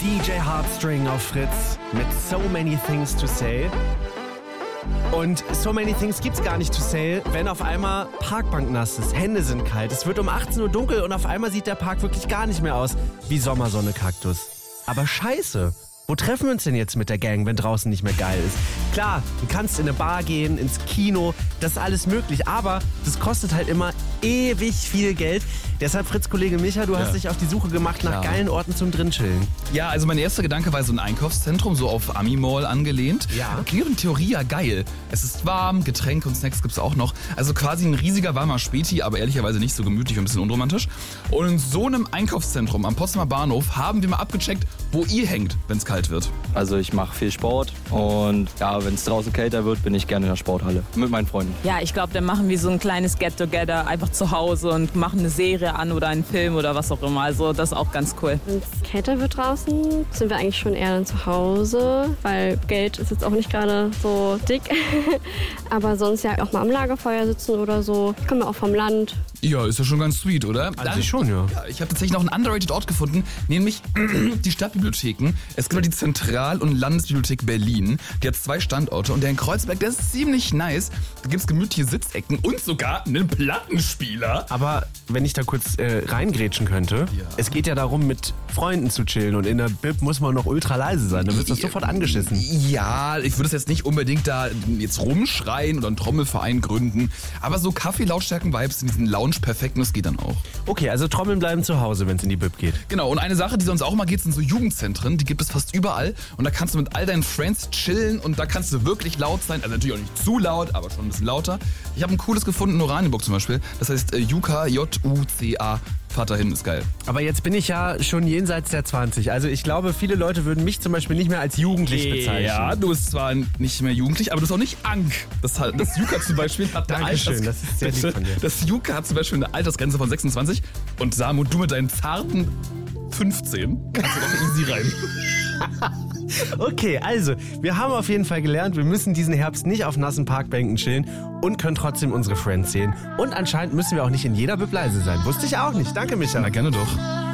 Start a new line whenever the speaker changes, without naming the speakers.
DJ Heartstring auf Fritz mit So Many Things to Say. Und So Many Things gibt's gar nicht to say, wenn auf einmal Parkbank nass ist, Hände sind kalt, es wird um 18 Uhr dunkel und auf einmal sieht der Park wirklich gar nicht mehr aus wie Sommersonne Kaktus. Aber scheiße, wo treffen wir uns denn jetzt mit der Gang, wenn draußen nicht mehr geil ist? Klar, du kannst in eine Bar gehen, ins Kino, das ist alles möglich, aber das kostet halt immer ewig viel Geld. Deshalb, Fritz-Kollege Micha, du hast dich auf die Suche gemacht nach geilen Orten zum Drinchillen.
Ja, also mein erster Gedanke war so ein Einkaufszentrum, so auf Ami-Mall angelehnt.
Ja.
Klingt in Theorie ja geil. Es ist warm, Getränke und Snacks gibt's auch noch. Also quasi ein riesiger warmer Späti, aber ehrlicherweise nicht so gemütlich und ein bisschen unromantisch. Und in so einem Einkaufszentrum am Potsdamer Bahnhof haben wir mal abgecheckt, wo ihr hängt, wenn es kalt wird.
Also ich mache viel Sport und ja, wenn es draußen kälter wird, bin ich gerne in der Sporthalle mit meinen Freunden.
Ja, ich glaube, dann machen wir so ein kleines Get-Together einfach zu Hause und machen eine Serie an oder einen Film oder was auch immer. Also das ist auch ganz cool.
Wenn es kälter wird draußen, sind wir eigentlich schon eher dann zu Hause, weil Geld ist jetzt auch nicht gerade so dick. Aber sonst ja auch mal am Lagerfeuer sitzen oder so. Ich komme ja auch vom Land.
Ja, ist ja schon ganz sweet, oder?
Also schon, ja.
Ich habe tatsächlich noch einen underrated Ort gefunden, nämlich die Stadtbibliotheken. Es gibt noch die Zentral- und Landesbibliothek Berlin. Die hat 2 Standorte und der in Kreuzberg, der ist ziemlich nice. Da gibt's gemütliche Sitzecken und sogar einen Plattenspieler.
Aber wenn ich da kurz reingrätschen könnte, es geht ja darum, mit Freunden zu chillen und in der Bib muss man noch ultra leise sein, dann wird das sofort angeschissen.
Ja, ich würde es jetzt nicht unbedingt da jetzt rumschreien oder einen Trommelverein gründen, aber so Kaffee-Lautstärken-Vibes in diesen Lounge perfekt und das geht dann auch.
Okay, also Trommeln bleiben zu Hause, wenn es in die Bib geht.
Genau, und eine Sache, die sonst auch immer geht, sind so Jugendzentren, die gibt es fast überall und da kannst du mit all deinen Friends chillen und da kannst du wirklich laut sein, also natürlich auch nicht zu laut, aber schon ein bisschen lauter. Ich habe ein cooles gefunden in Oranienburg zum Beispiel, das heißt Juka, J-U-C-A. Fahrt dahin, ist geil.
Aber jetzt bin ich ja schon jenseits der 20. Also ich glaube, viele Leute würden mich zum Beispiel nicht mehr als jugendlich bezeichnen.
Ja, du bist zwar nicht mehr jugendlich, aber du bist auch nicht Ank. Das Juka zum Beispiel hat eine
Dankeschön, das ist sehr lieb von dir.
Das Juka hat zum Beispiel eine Altersgrenze von 26 und Samu, du mit deinen zarten 15 kannst du doch easy rein.
Okay, also, wir haben auf jeden Fall gelernt, wir müssen diesen Herbst nicht auf nassen Parkbänken chillen und können trotzdem unsere Friends sehen. Und anscheinend müssen wir auch nicht in jeder Bib leise sein. Wusste ich auch nicht. Danke, Micha.
Na, gerne doch.